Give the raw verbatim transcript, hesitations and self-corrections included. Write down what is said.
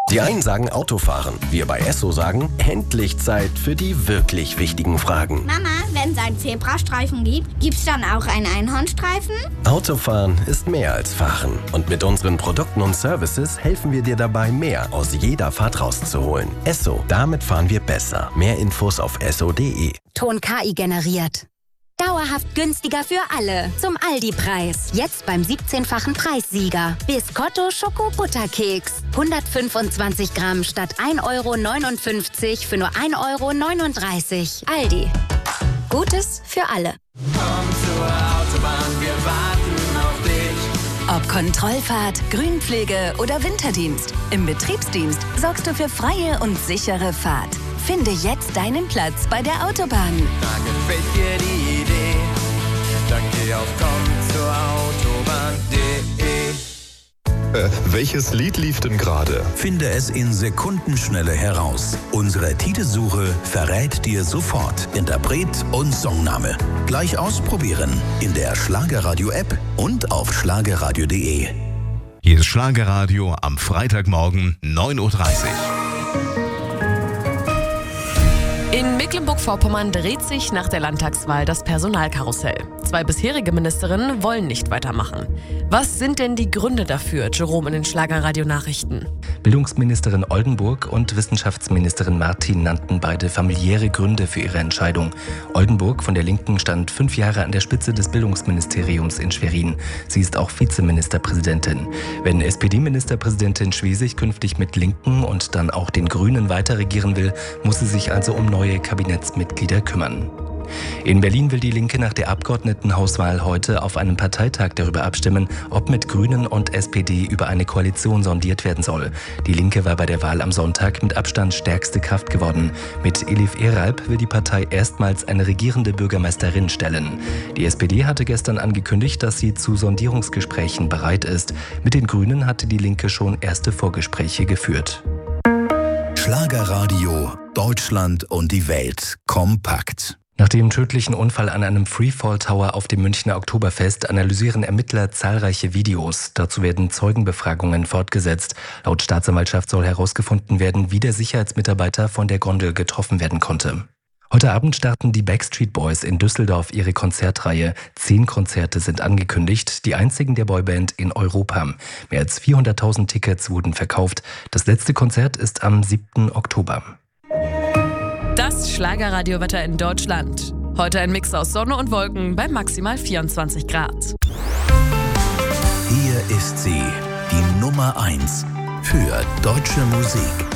Die einen sagen Autofahren, wir bei Esso sagen, endlich Zeit für die wirklich wichtigen Fragen. Mama, wenn es einen Zebrastreifen gibt, gibt's dann auch einen Einhornstreifen? Autofahren ist mehr als Fahren. Und mit unseren Produkten und Services helfen wir dir dabei, mehr aus jeder Fahrt rauszuholen. Esso, damit fahren wir besser. Mehr Infos auf esso punkt de. Ton K I generiert. Dauerhaft günstiger für alle. Zum Aldi-Preis. Jetzt beim siebzehnfachen Preissieger. Biscotto Schoko-Butterkeks. hundertfünfundzwanzig Gramm statt ein Euro neunundfünfzig für nur ein Euro neununddreißig. Aldi. Gutes für alle. Komm zur Autobahn, wir warten auf dich. Ob Kontrollfahrt, Grünpflege oder Winterdienst. Im Betriebsdienst sorgst du für freie und sichere Fahrt. Finde jetzt deinen Platz bei der Autobahn. Da gefällt dir die Idee, dann geh auf komm zur Autobahn punkt de. Äh, welches Lied lief denn gerade? Finde es in Sekundenschnelle heraus. Unsere Titelsuche verrät dir sofort Interpret und Songname. Gleich ausprobieren in der Schlagerradio-App und auf schlagerradio punkt de. Hier ist Schlagerradio am Freitagmorgen neun Uhr dreißig. In Mecklenburg-Vorpommern dreht sich nach der Landtagswahl das Personalkarussell. Zwei bisherige Ministerinnen wollen nicht weitermachen. Was sind denn die Gründe dafür, Jerome in den Schlagerradio-Nachrichten? Bildungsministerin Oldenburg und Wissenschaftsministerin Martin nannten beide familiäre Gründe für ihre Entscheidung. Oldenburg von der Linken stand fünf Jahre an der Spitze des Bildungsministeriums in Schwerin. Sie ist auch Vizeministerpräsidentin. Wenn S P D-Ministerpräsidentin Schwesig künftig mit Linken und dann auch den Grünen weiter regieren will, muss sie sich also um neue Kabinettsmitglieder kümmern. In Berlin will die Linke nach der Abgeordnetenhauswahl heute auf einem Parteitag darüber abstimmen, ob mit Grünen und S P D über eine Koalition sondiert werden soll. Die Linke war bei der Wahl am Sonntag mit Abstand stärkste Kraft geworden. Mit Elif Eralp will die Partei erstmals eine regierende Bürgermeisterin stellen. Die S P D hatte gestern angekündigt, dass sie zu Sondierungsgesprächen bereit ist. Mit den Grünen hatte die Linke schon erste Vorgespräche geführt. Schlagerradio, Deutschland und die Welt kompakt. Nach dem tödlichen Unfall an einem Freefall Tower auf dem Münchner Oktoberfest analysieren Ermittler zahlreiche Videos. Dazu werden Zeugenbefragungen fortgesetzt. Laut Staatsanwaltschaft soll herausgefunden werden, wie der Sicherheitsmitarbeiter von der Gondel getroffen werden konnte. Heute Abend starten die Backstreet Boys in Düsseldorf ihre Konzertreihe. Zehn Konzerte sind angekündigt, die einzigen der Boyband in Europa. Mehr als vierhunderttausend Tickets wurden verkauft. Das letzte Konzert ist am siebten Oktober. Das Schlagerradiowetter in Deutschland. Heute ein Mix aus Sonne und Wolken bei maximal vierundzwanzig Grad. Hier ist sie, die Nummer eins für deutsche Musik.